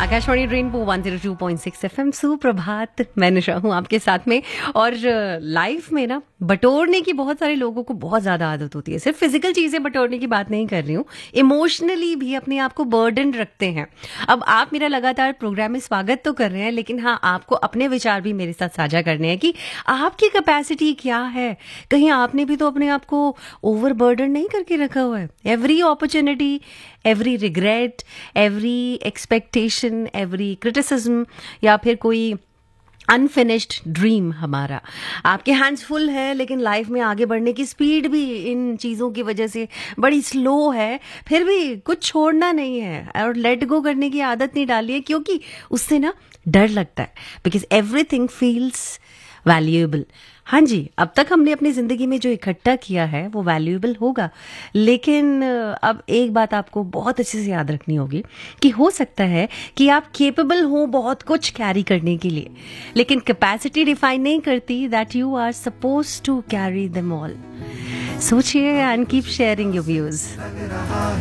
Akashvani rainbow 102.6 FM. सुप्रभात, मैं निशा हूँ आपके साथ में। और लाइफ में ना बटोरने की बहुत सारे लोगों को बहुत ज्यादा आदत होती है। सिर्फ फिजिकल चीजें बटोरने की बात नहीं कर रही हूँ, इमोशनली भी अपने आप को बर्डन रखते हैं। अब आप मेरा लगातार प्रोग्राम में स्वागत तो कर रहे हैं, लेकिन हाँ, आपको अपने विचार भी मेरे साथ साझा करने हैं कि आपकी कैपेसिटी क्या है। कहीं आपने भी तो अपने आप को ओवर बर्डन नहीं करके रखा हुआ है। Every opportunity, every regret, every expectation, every criticism या फिर कोई अनफिनिश्ड ड्रीम हमारा आपके हैंड्स फुल है, लेकिन लाइफ में आगे बढ़ने की स्पीड भी इन चीज़ों की वजह से बड़ी स्लो है। फिर भी कुछ छोड़ना नहीं है और लेट गो करने की आदत नहीं डाली है, क्योंकि उससे ना डर लगता है। Because everything feels valuable. हाँ जी, अब तक हमने अपनी जिंदगी में जो इकट्ठा किया है वो वैल्यूएबल होगा, लेकिन अब एक बात आपको बहुत अच्छे से याद रखनी होगी कि हो सकता है कि आप केपेबल हो बहुत कुछ कैरी करने के लिए, लेकिन कैपेसिटी डिफाइन नहीं करती that you are suppose to carry them all. सोचिए and keep sharing your views.